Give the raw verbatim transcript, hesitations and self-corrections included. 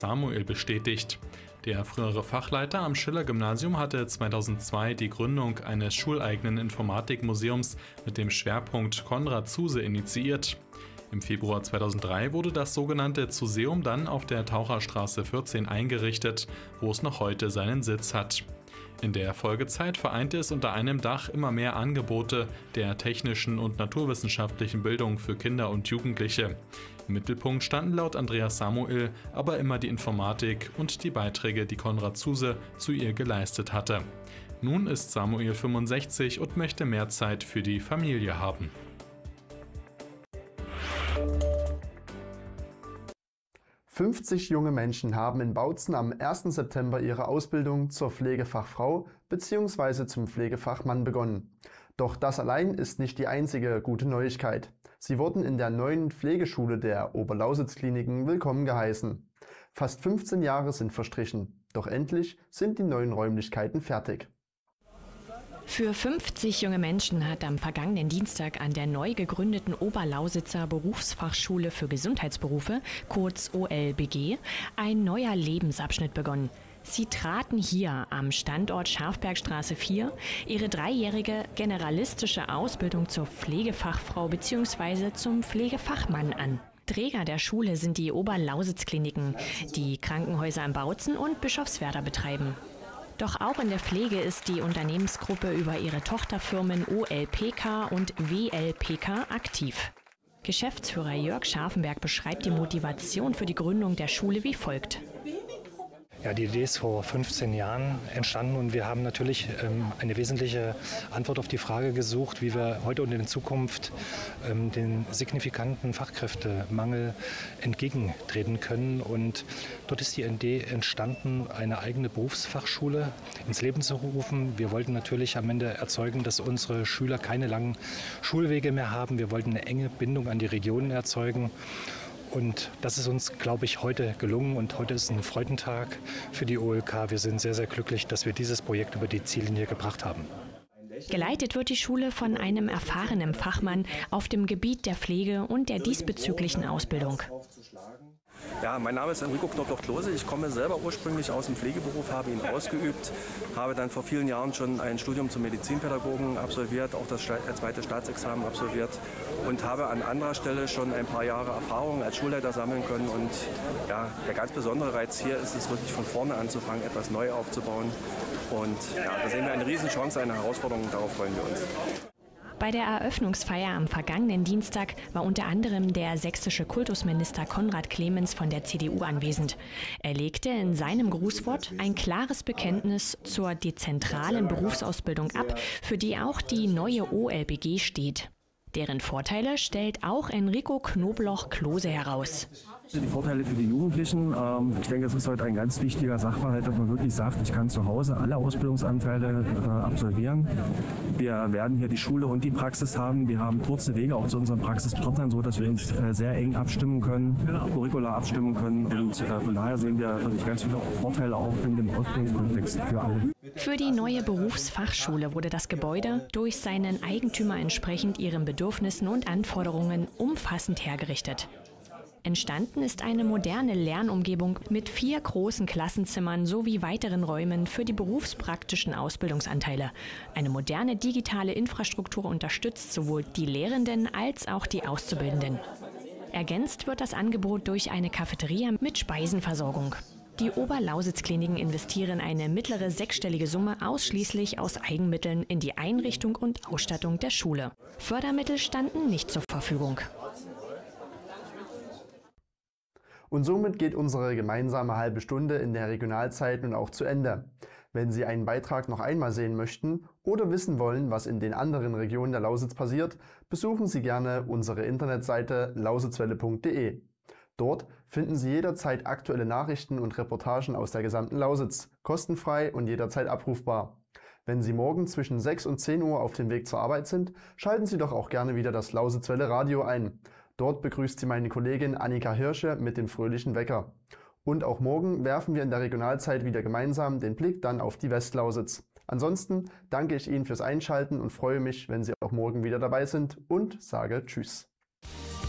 Samuel bestätigt. Der frühere Fachleiter am Schiller-Gymnasium hatte zweitausendzwei die Gründung eines schuleigenen Informatikmuseums mit dem Schwerpunkt Konrad Zuse initiiert. Im Februar zweitausenddrei wurde das sogenannte Zuseum dann auf der Taucherstraße vierzehn eingerichtet, wo es noch heute seinen Sitz hat. In der Folgezeit vereinte es unter einem Dach immer mehr Angebote der technischen und naturwissenschaftlichen Bildung für Kinder und Jugendliche. Im Mittelpunkt standen laut Andreas Samuel aber immer die Informatik und die Beiträge, die Konrad Zuse zu ihr geleistet hatte. Nun ist Samuel fünfundsechzig und möchte mehr Zeit für die Familie haben. fünfzig junge Menschen haben in Bautzen am ersten September ihre Ausbildung zur Pflegefachfrau bzw. zum Pflegefachmann begonnen. Doch das allein ist nicht die einzige gute Neuigkeit. Sie wurden in der neuen Pflegeschule der Oberlausitz-Kliniken willkommen geheißen. Fast fünfzehn Jahre sind verstrichen, doch endlich sind die neuen Räumlichkeiten fertig. Für fünfzig junge Menschen hat am vergangenen Dienstag an der neu gegründeten Oberlausitzer Berufsfachschule für Gesundheitsberufe, kurz O L B G, ein neuer Lebensabschnitt begonnen. Sie traten hier am Standort Schafbergstraße vier ihre dreijährige generalistische Ausbildung zur Pflegefachfrau bzw. zum Pflegefachmann an. Träger der Schule sind die Oberlausitz-Kliniken, die Krankenhäuser in Bautzen und Bischofswerda betreiben. Doch auch in der Pflege ist die Unternehmensgruppe über ihre Tochterfirmen O L P K und W L P K aktiv. Geschäftsführer Jörg Scharfenberg beschreibt die Motivation für die Gründung der Schule wie folgt. Ja, die Idee ist vor fünfzehn Jahren entstanden und wir haben natürlich ähm, eine wesentliche Antwort auf die Frage gesucht, wie wir heute und in Zukunft ähm, den signifikanten Fachkräftemangel entgegentreten können. Und dort ist die Idee entstanden, eine eigene Berufsfachschule ins Leben zu rufen. Wir wollten natürlich am Ende erzeugen, dass unsere Schüler keine langen Schulwege mehr haben. Wir wollten eine enge Bindung an die Regionen erzeugen. Und das ist uns, glaube ich, heute gelungen und heute ist ein Freudentag für die O L K. Wir sind sehr, sehr glücklich, dass wir dieses Projekt über die Ziellinie gebracht haben. Geleitet wird die Schule von einem erfahrenen Fachmann auf dem Gebiet der Pflege und der diesbezüglichen Ausbildung. Ja, mein Name ist Enrico Knobloch-Klose. Ich komme selber ursprünglich aus dem Pflegeberuf, habe ihn ausgeübt, habe dann vor vielen Jahren schon ein Studium zum Medizinpädagogen absolviert, auch das zweite Staatsexamen absolviert und habe an anderer Stelle schon ein paar Jahre Erfahrung als Schulleiter sammeln können. Und ja, der ganz besondere Reiz hier ist es wirklich von vorne anzufangen, etwas neu aufzubauen. Und ja, da sehen wir eine Riesenchance, eine Herausforderung, darauf freuen wir uns. Bei der Eröffnungsfeier am vergangenen Dienstag war unter anderem der sächsische Kultusminister Konrad Clemens von der C D U anwesend. Er legte in seinem Grußwort ein klares Bekenntnis zur dezentralen Berufsausbildung ab, für die auch die neue O L B G steht. Deren Vorteile stellt auch Enrico Knobloch-Klose heraus. Die Vorteile für die Jugendlichen. Ähm, ich denke, es ist heute ein ganz wichtiger Sachverhalt, dass man wirklich sagt, ich kann zu Hause alle Ausbildungsanteile äh, absolvieren. Wir werden hier die Schule und die Praxis haben. Wir haben kurze Wege auch zu unseren Praxispartnern, so dass wir uns äh, sehr eng abstimmen können, Curricula abstimmen können. Und äh, von daher sehen wir wirklich ganz viele Vorteile auch in dem Ausbildungskontext für alle. Für die neue Berufsfachschule wurde das Gebäude durch seinen Eigentümer entsprechend ihren Bedürfnissen und Anforderungen umfassend hergerichtet. Entstanden ist eine moderne Lernumgebung mit vier großen Klassenzimmern sowie weiteren Räumen für die berufspraktischen Ausbildungsanteile. Eine moderne digitale Infrastruktur unterstützt sowohl die Lehrenden als auch die Auszubildenden. Ergänzt wird das Angebot durch eine Cafeteria mit Speisenversorgung. Die Oberlausitz-Kliniken investieren eine mittlere sechsstellige Summe ausschließlich aus Eigenmitteln in die Einrichtung und Ausstattung der Schule. Fördermittel standen nicht zur Verfügung. Und somit geht unsere gemeinsame halbe Stunde in der Regionalzeit nun auch zu Ende. Wenn Sie einen Beitrag noch einmal sehen möchten oder wissen wollen, was in den anderen Regionen der Lausitz passiert, besuchen Sie gerne unsere Internetseite lausitzwelle punkt de. Dort finden Sie jederzeit aktuelle Nachrichten und Reportagen aus der gesamten Lausitz, kostenfrei und jederzeit abrufbar. Wenn Sie morgen zwischen sechs und zehn Uhr auf dem Weg zur Arbeit sind, schalten Sie doch auch gerne wieder das Lausitzwelle Radio ein. Dort begrüßt Sie meine Kollegin Annika Hirsche mit dem fröhlichen Wecker. Und auch morgen werfen wir in der Regionalzeit wieder gemeinsam den Blick dann auf die Westlausitz. Ansonsten danke ich Ihnen fürs Einschalten und freue mich, wenn Sie auch morgen wieder dabei sind und sage Tschüss.